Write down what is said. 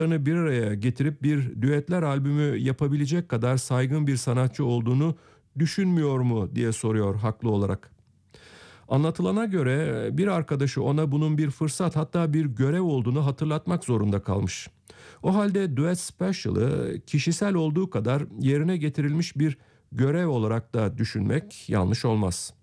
bir araya getirip bir düetler albümü yapabilecek kadar saygın bir sanatçı olduğunu düşünmüyor mu diye soruyor haklı olarak. Anlatılana göre bir arkadaşı ona bunun bir fırsat, hatta bir görev olduğunu hatırlatmak zorunda kalmış. O halde Duet Special'ı kişisel olduğu kadar yerine getirilmiş bir görev olarak da düşünmek yanlış olmaz.